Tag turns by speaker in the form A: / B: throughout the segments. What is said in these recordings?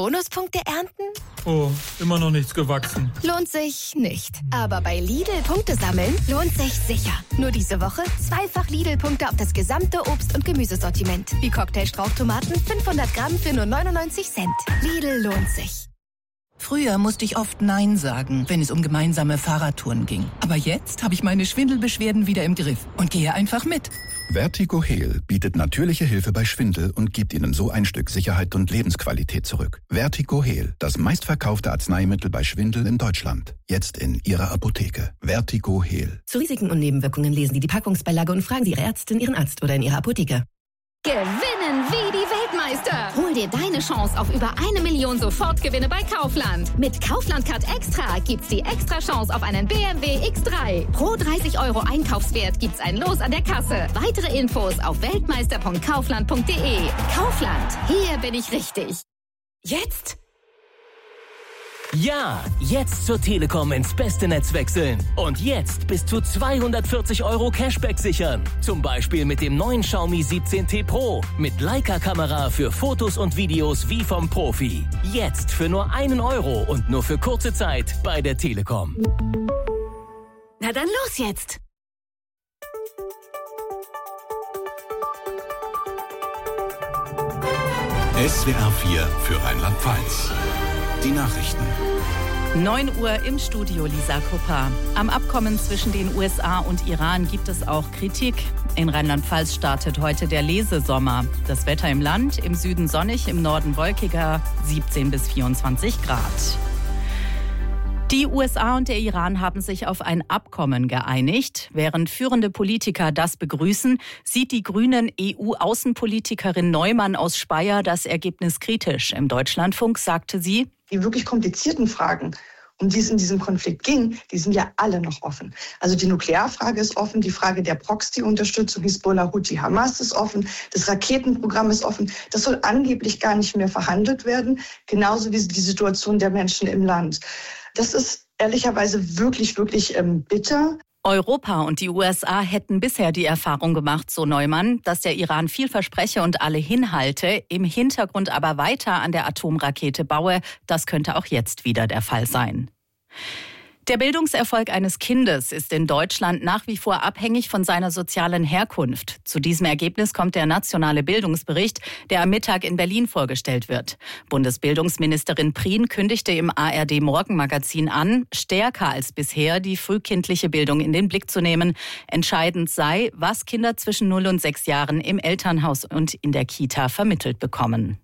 A: Bonuspunkte ernten?
B: Oh, immer noch nichts gewachsen.
A: Lohnt sich nicht. Aber bei Lidl Punkte sammeln lohnt sich sicher. Nur diese Woche 2-fach Lidl-Punkte auf das gesamte Obst- und Gemüsesortiment. Wie Cocktailstrauchtomaten 500 Gramm für nur 99 Cent. Lidl lohnt sich.
C: Früher musste ich oft Nein sagen, wenn es um gemeinsame Fahrradtouren ging. Aber jetzt habe ich meine Schwindelbeschwerden wieder im Griff und gehe einfach mit.
D: Vertigo Heal bietet natürliche Hilfe bei Schwindel und gibt Ihnen so ein Stück Sicherheit und Lebensqualität zurück. Vertigo Heal, das meistverkaufte Arzneimittel bei Schwindel in Deutschland. Jetzt in Ihrer Apotheke. Vertigo Heal.
E: Zu Risiken und Nebenwirkungen lesen Sie die Packungsbeilage und fragen Sie Ihre Ärztin, Ihren Arzt oder in Ihrer Apotheke.
F: Gewinnen wie die Weltmeister. Hol dir deine Chance auf über 1 Million Sofortgewinne bei Kaufland. Mit Kaufland Card Extra gibt's die extra Chance auf einen BMW X3. Pro 30 € Einkaufswert gibt's ein Los an der Kasse. Weitere Infos auf weltmeister.kaufland.de. Kaufland, hier bin ich richtig.
E: Jetzt?
G: Ja, jetzt zur Telekom ins beste Netz wechseln. Und jetzt bis zu 240 € Cashback sichern. Zum Beispiel mit dem neuen Xiaomi 17T Pro. Mit Leica-Kamera für Fotos und Videos wie vom Profi. Jetzt für nur 1 € und nur für kurze Zeit bei der Telekom.
F: Na dann los jetzt.
H: SWR 4 für Rheinland-Pfalz. Die Nachrichten.
I: 9 Uhr im Studio, Lisa Kupper. Am Abkommen zwischen den USA und Iran gibt es auch Kritik. In Rheinland-Pfalz startet heute der Lesesommer. Das Wetter im Land, im Süden sonnig, im Norden wolkiger, 17 bis 24 Grad. Die USA und der Iran haben sich auf ein Abkommen geeinigt. Während führende Politiker das begrüßen, sieht die grünen EU-Außenpolitikerin Neumann aus Speyer das Ergebnis kritisch. Im Deutschlandfunk sagte sie:
J: Die wirklich komplizierten Fragen, um die es in diesem Konflikt ging, die sind ja alle noch offen. Also die Nuklearfrage ist offen, die Frage der Proxy-Unterstützung Hisbollah, Houthi, Hamas ist offen, das Raketenprogramm ist offen. Das soll angeblich gar nicht mehr verhandelt werden, genauso wie die Situation der Menschen im Land. Das ist ehrlicherweise wirklich, wirklich bitter.
I: Europa und die USA hätten bisher die Erfahrung gemacht, so Neumann, dass der Iran viel verspreche und alle hinhalte, im Hintergrund aber weiter an der Atomrakete baue. Das könnte auch jetzt wieder der Fall sein. Der Bildungserfolg eines Kindes ist in Deutschland nach wie vor abhängig von seiner sozialen Herkunft. Zu diesem Ergebnis kommt der nationale Bildungsbericht, der am Mittag in Berlin vorgestellt wird. Bundesbildungsministerin Prien kündigte im ARD-Morgenmagazin an, stärker als bisher die frühkindliche Bildung in den Blick zu nehmen. Entscheidend sei, was Kinder zwischen 0 und 6 Jahren im Elternhaus und in der Kita vermittelt bekommen.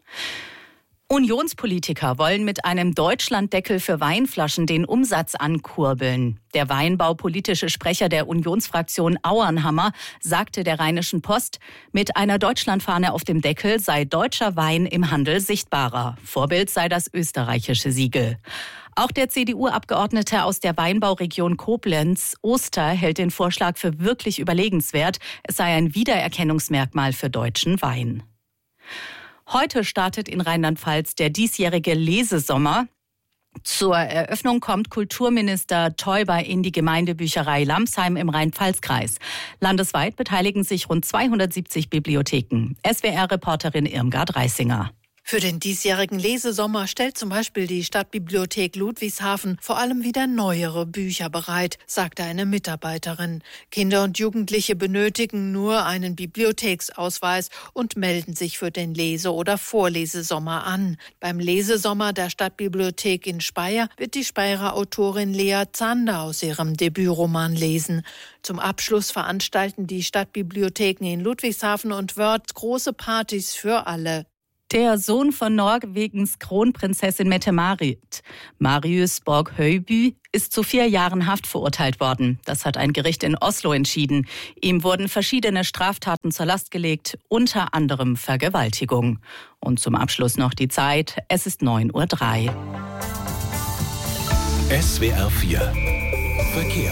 I: Unionspolitiker wollen mit einem Deutschlanddeckel für Weinflaschen den Umsatz ankurbeln. Der weinbaupolitische Sprecher der Unionsfraktion Auernhammer sagte der Rheinischen Post, mit einer Deutschlandfahne auf dem Deckel sei deutscher Wein im Handel sichtbarer. Vorbild sei das österreichische Siegel. Auch der CDU-Abgeordnete aus der Weinbauregion Koblenz, Oster, hält den Vorschlag für wirklich überlegenswert. Es sei ein Wiedererkennungsmerkmal für deutschen Wein. Heute startet in Rheinland-Pfalz der diesjährige Lesesommer. Zur Eröffnung kommt Kulturminister Teuber in die Gemeindebücherei Lamsheim im Rhein-Pfalz-Kreis. Landesweit beteiligen sich rund 270 Bibliotheken. SWR-Reporterin Irmgard Reisinger.
K: Für den diesjährigen Lesesommer stellt zum Beispiel die Stadtbibliothek Ludwigshafen vor allem wieder neuere Bücher bereit, sagte eine Mitarbeiterin. Kinder und Jugendliche benötigen nur einen Bibliotheksausweis und melden sich für den Lese- oder Vorlesesommer an. Beim Lesesommer der Stadtbibliothek in Speyer wird die Speyerer Autorin Lea Zander aus ihrem Debütroman lesen. Zum Abschluss veranstalten die Stadtbibliotheken in Ludwigshafen und Wörth große Partys für alle.
I: Der Sohn von Norwegens Kronprinzessin Mette-Marit, Marius Borg-Høiby, ist zu 4 Jahren Haft verurteilt worden. Das hat ein Gericht in Oslo entschieden. Ihm wurden verschiedene Straftaten zur Last gelegt, unter anderem Vergewaltigung. Und zum Abschluss noch die Zeit. Es ist 9:03 Uhr.
H: SWR 4 Verkehr.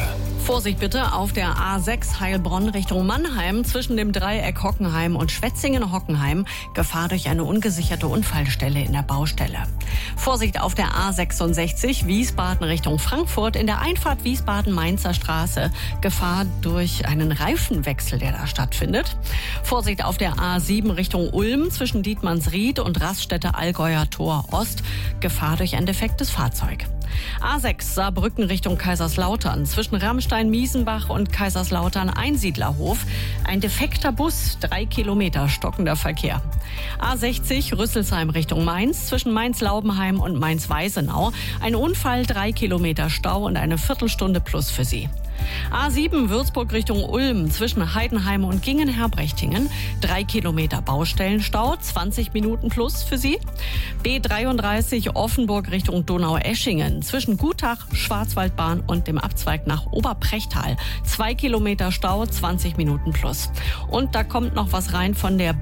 L: Vorsicht bitte auf der A6 Heilbronn Richtung Mannheim zwischen dem Dreieck Hockenheim und Schwetzingen-Hockenheim. Gefahr durch eine ungesicherte Unfallstelle in der Baustelle. Vorsicht auf der A66 Wiesbaden Richtung Frankfurt in der Einfahrt Wiesbaden-Mainzer Straße. Gefahr durch einen Reifenwechsel, der da stattfindet. Vorsicht auf der A7 Richtung Ulm zwischen Dietmannsried und Raststätte Allgäuer Tor Ost. Gefahr durch ein defektes Fahrzeug. A6 Saarbrücken Richtung Kaiserslautern zwischen Rammstein-Miesenbach und Kaiserslautern-Einsiedlerhof. Ein defekter Bus, 3 Kilometer stockender Verkehr. A60 Rüsselsheim Richtung Mainz zwischen Mainz-Laubenheim und Mainz-Weisenau. Ein Unfall, 3 Kilometer Stau und eine Viertelstunde plus für Sie. A7 Würzburg Richtung Ulm zwischen Heidenheim und Gingen-Herbrechtingen. 3 Kilometer Baustellenstau, 20 Minuten plus für Sie. B33 Offenburg Richtung Donaueschingen zwischen Gutach, Schwarzwaldbahn und dem Abzweig nach Oberprechtal. 2 Kilometer Stau, 20 Minuten plus. Und da kommt noch was rein von der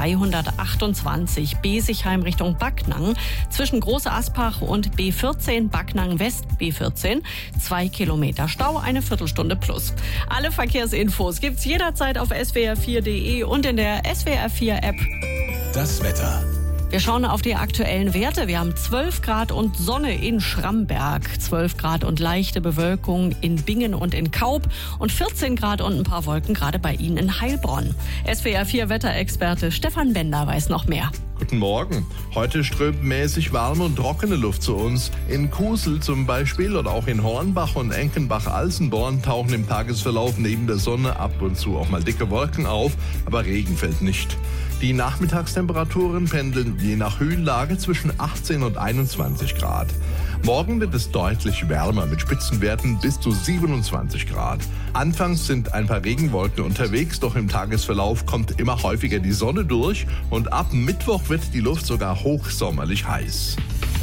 L: B328 Besigheim Richtung Backnang zwischen Große Aspach und B14 Backnang West B14. 2 Kilometer Stau, eine Viertelstunde plus. Alle Verkehrsinfos gibt's jederzeit auf swr4.de und in der SWR4-App.
H: Das Wetter.
L: Wir schauen auf die aktuellen Werte. Wir haben 12 Grad und Sonne in Schramberg, 12 Grad und leichte Bewölkung in Bingen und in Kaub und 14 Grad und ein paar Wolken gerade bei Ihnen in Heilbronn. SWR4-Wetterexperte Stefan Bender weiß noch mehr.
M: Guten Morgen. Heute strömt mäßig warme und trockene Luft zu uns. In Kusel zum Beispiel oder auch in Hornbach und Enkenbach-Alsenborn tauchen im Tagesverlauf neben der Sonne ab und zu auch mal dicke Wolken auf, aber Regen fällt nicht. Die Nachmittagstemperaturen pendeln je nach Höhenlage zwischen 18 und 21 Grad. Morgen wird es deutlich wärmer mit Spitzenwerten bis zu 27 Grad. Anfangs sind ein paar Regenwolken unterwegs, doch im Tagesverlauf kommt immer häufiger die Sonne durch und ab Mittwoch wird die Luft sogar hochsommerlich heiß.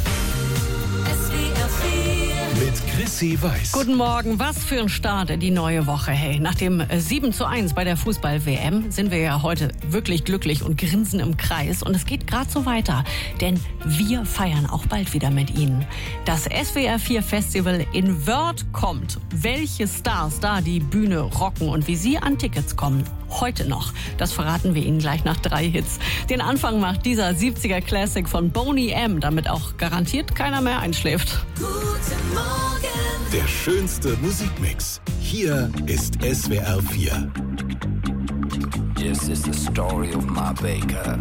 H: Mit Chrissy Weiß.
L: Guten Morgen, was für ein Start in die neue Woche. Hey, nach dem 7:1 bei der Fußball-WM sind wir ja heute wirklich glücklich und grinsen im Kreis. Und es geht gerade so weiter, denn wir feiern auch bald wieder mit Ihnen. Das SWR4-Festival in Wörth kommt. Welche Stars da die Bühne rocken und wie Sie an Tickets kommen. Heute noch. Das verraten wir Ihnen gleich nach 3 Hits. Den Anfang macht dieser 70er-Classic von Boney M., damit auch garantiert keiner mehr einschläft.
H: Guten Morgen. Der schönste Musikmix. Hier ist SWR4.
N: This is the story of my baker.